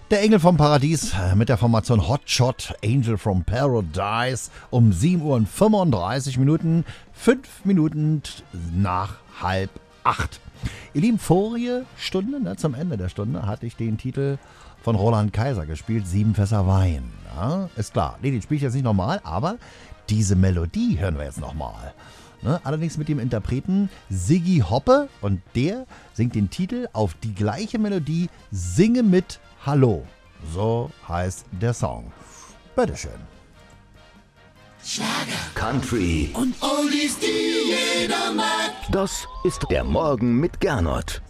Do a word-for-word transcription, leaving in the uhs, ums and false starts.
Der Engel vom Paradies mit der Formation Hotshot Angel from Paradise um sieben Uhr fünfunddreißig Minuten, fünf Minuten nach halb acht. Ihr Lieben, vorige Stunde, ne, zum Ende der Stunde, hatte ich den Titel von Roland Kaiser gespielt, Sieben Fässer Wein. Ja, ist klar, nee, den spiele ich jetzt nicht nochmal, aber diese Melodie hören wir jetzt nochmal. Ne, allerdings mit dem Interpreten Siggi Hoppe und der singt den Titel auf die gleiche Melodie Singe mit Hallo. So heißt der Song. Bitteschön. Schlager, Country und Oldies, die jeder mag. Das ist der Morgen mit Gernot.